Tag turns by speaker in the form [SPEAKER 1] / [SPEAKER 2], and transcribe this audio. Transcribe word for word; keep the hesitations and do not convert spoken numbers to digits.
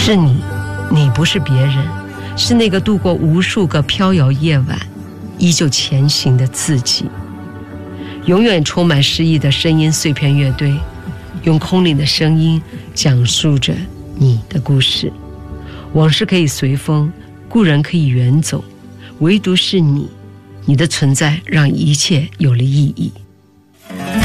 [SPEAKER 1] 是你，你不是别人，是那个度过无数个飘摇夜晚依旧前行的自己。永远充满诗意的声音碎片乐队，用空灵的声音讲述着你的故事。往事可以随风，故人可以远走，唯独是你，你的存在让一切有了意义。